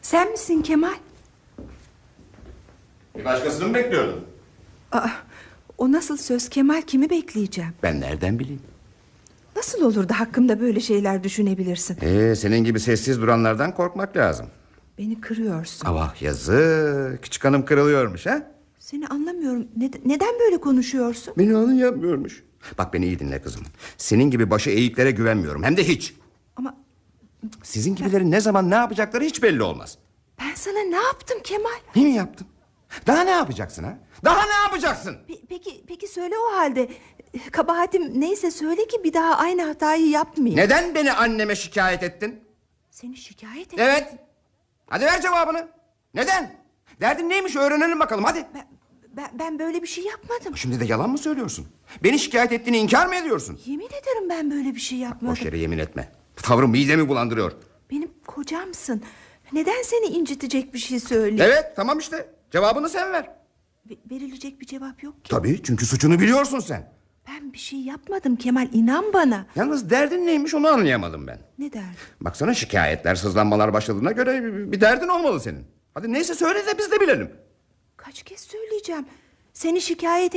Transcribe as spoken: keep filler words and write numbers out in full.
Sen misin Kemal? Bir başkasını mı bekliyordun? Aa, o nasıl söz Kemal, kimi bekleyeceğim? Ben nereden bileyim? Nasıl olur da hakkımda böyle şeyler düşünebilirsin? Ee, senin gibi sessiz duranlardan korkmak lazım. Beni kırıyorsun. Ah yazık, küçük hanım kırılıyormuş ha? Seni anlamıyorum. Neden, neden böyle konuşuyorsun? Beni alın yapmıyormuş. Bak beni iyi dinle kızım. Senin gibi başı eğiklere güvenmiyorum, hem de hiç. Ama Sizin gibilerin ne zaman ne yapacakları hiç belli olmaz. ben sana ne yaptım Kemal? Ne mi yaptın? Daha ne yapacaksın ha? Daha ne yapacaksın? Pe- peki peki söyle o halde. Kabahatim neyse söyle ki bir daha aynı hatayı yapmayayım. Neden beni anneme şikayet ettin? Seni şikayet et. Evet. Hadi ver cevabını. Neden? Derdin neymiş öğrenelim bakalım hadi. Ben, ben, ben böyle bir şey yapmadım. Şimdi de yalan mı söylüyorsun? Beni şikayet ettiğini inkar mı ediyorsun? Yemin ederim ben böyle bir şey yapmadım. Boş yere yemin etme. Tavrın midemi bulandırıyor. Benim kocamsın. Neden seni incitecek bir şey söyleyeyim? Evet tamam işte. Cevabını sen ver. Ve- verilecek bir cevap yok ki. Tabii çünkü suçunu biliyorsun sen. Ben bir şey yapmadım Kemal, inan bana. Yalnız derdin neymiş onu anlayamadım ben. Ne derdin? Baksana şikayetler, sızlanmalar başladığına göre bir- bir derdin olmalı senin. Hadi neyse söyle de biz de bilelim. Kaç kez söyleyeceğim. Seni şikayet